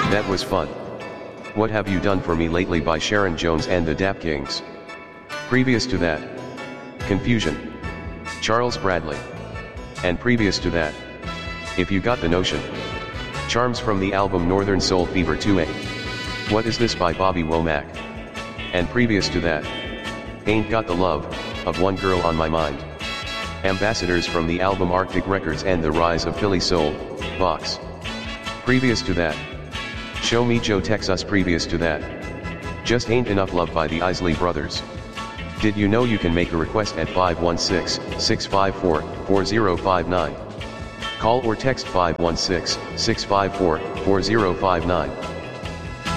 That was fun. What Have You Done For Me Lately by Sharon Jones and the Dap Kings. Previous to that, Confusion, Charles Bradley. And previous to that, If You Got the Notion, Charms from the album Northern Soul Fever 2A. What Is This by Bobby Womack. And previous to that, Ain't Got the Love, of One Girl on My Mind. Ambassadors from the album Arctic Records and the Rise of Philly Soul, Vox. Previous to that, Show Me Joe Texas. Previous to that, Just Ain't Enough Love by the Isley Brothers. Did you know you can make a request at 516-654-4059? Call or text 516-654-4059.